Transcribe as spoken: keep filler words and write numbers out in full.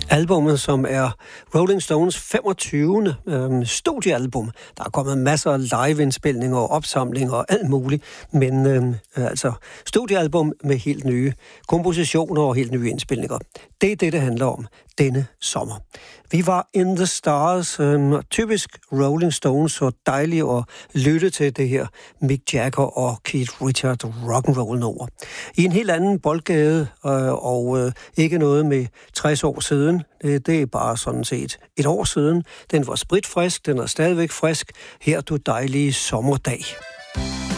Albummet, som er Rolling Stones femogtyvende øhm, studiealbum. Der er kommet masser af live-indspilninger og opsamlinger og alt muligt, men øhm, altså studiealbum med helt nye kompositioner og helt nye indspilninger. Det er det, det handler om denne sommer. Vi var in the stars, øhm, typisk Rolling Stones, så dejligt at lytte til det her Mick Jagger og Keith Richards rock'n'roll nummer. I en helt anden boldgade, øh, og øh, ikke noget med tres år siden. Det, det er bare sådan set et år siden. Den var spritfrisk, den er stadigvæk frisk. Her du dejlige sommerdag.